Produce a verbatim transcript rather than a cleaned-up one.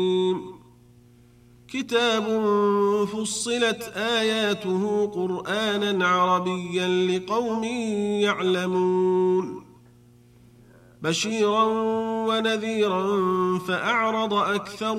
كتاب فصلت آياته قرآنا عربيا لقوم يعلمون بشيرا ونذيرا فأعرض أكثر